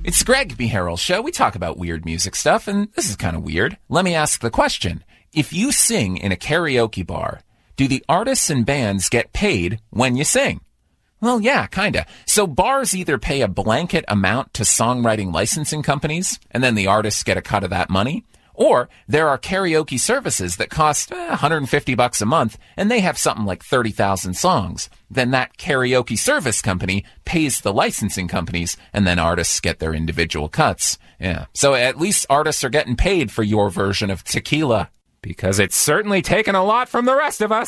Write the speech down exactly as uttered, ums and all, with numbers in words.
It's the Greg Mihail Show. We talk about weird music stuff, and this is kind of weird. Let me ask the question. If you sing in a karaoke bar, do the artists and bands get paid when you sing? Well, yeah, kinda. So bars either pay a blanket amount to songwriting licensing companies, and then the artists get a cut of that money. Or there are karaoke services that cost eh, one hundred fifty bucks a month, and they have something like thirty thousand songs. Then that karaoke service company pays the licensing companies, and then artists get their individual cuts. Yeah. So at least artists are getting paid for your version of Tequila, because it's certainly taken a lot from the rest of us.